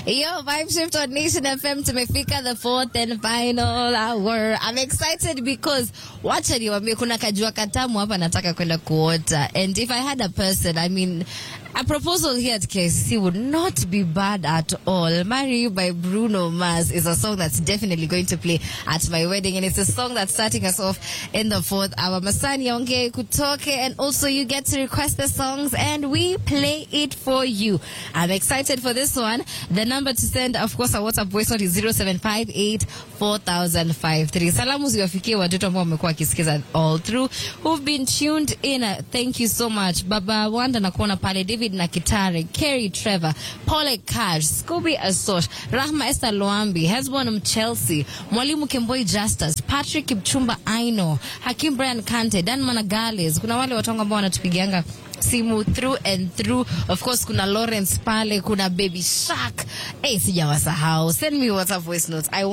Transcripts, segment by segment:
Yo, vibe shift on Nation FM tumefika the fourth and final hour. I'm excited because wacha niwaambie kuna kajua katamu hapa nataka kwenda kuota. And if I had a person, I mean, a proposal here at KCC would not be bad at all. Marry You by Bruno Mars is a song that's definitely going to play at my wedding. And it's a song that's starting us off in the fourth hour. Masani Onge Kutoke. And also you get to request the songs and we play it for you. I'm excited for this one. The number to send, of course, a WhatsApp voice note is 0758-4053. Salamu ziwafikie watoto ambao wamekuwa wakisikiza all through, who've been tuned in. Thank you so much. Baba Wanda na kuona pale, David Nakitare, Kerry Trevor, Paul Cash, Scooby Asosh, Rahma Esther Loambi, Hezbon Chelsea, Mwalimu Kemboi Justus, Patrick Kipchumba Aino, Hakim Brian Kante, Dan Managales. Kuna wale watu ambao wanatupigianga simu through and through. Of course, kuna Lawrence pale, kuna Baby Shark. Hey, sijawasahau. Send me WhatsApp voice notes. I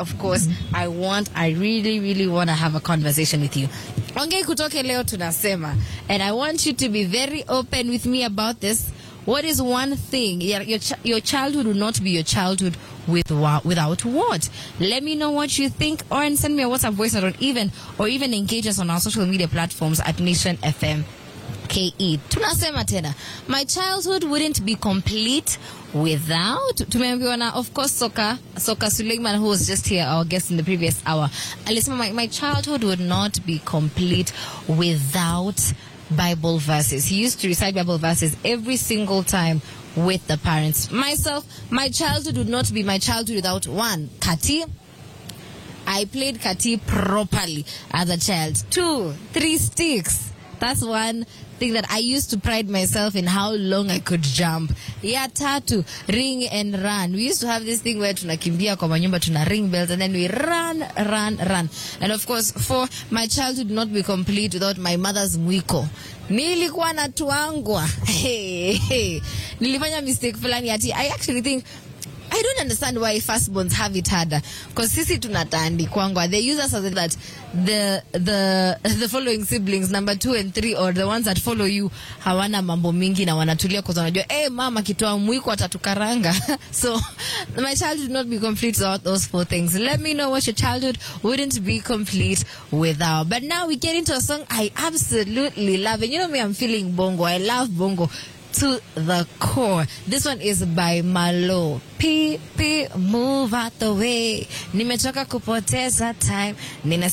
really want to have a conversation with you. Ongei kutoke leo tunasema. And I want you to be very open with me about this. What is one thing your childhood would not be your childhood without what? Let me know what you think, or send me a WhatsApp voice note, or even engage us on our social media platforms at Nation FM KE. Tunasema tena, my childhood wouldn't be complete without. Tumeambiwa na, of course, Soka Suleiman, who was just here, our guest in the previous hour. Alisema my childhood would not be complete without Bible verses. He used to recite Bible verses every single time with the parents. Myself, my childhood would not be my childhood without one, Kati. I played Kati properly as a child. 2, 3 sticks. That's one thing that I used to pride myself in, how long I could jump. Yeah, tatu, ring and run. We used to have this thing where tunakimbia kwa manyumba, tuna ring bells, and then we run. And of course, 4, my childhood would not be complete without my mother's mwiko. Nilikuwa natuangwa. Nilifanya mistake fulani ati. I actually think, I don't understand why firstborns have it harder. Because sisi tunatandi kwangwa. They use us as that the following siblings, number 2 and 3, or the ones that follow you, hawana mambo mingi na wanatulia kwa sababu wanajua, mama kitoa mwiko atatukaranga. So my childhood would not be complete without those 4 things. Let me know what your childhood wouldn't be complete without. But now we get into a song I absolutely love. And you know me, I'm feeling bongo. I love bongo to the core. This one is by Malo. Move out the way. Nimechoka kupoteza time.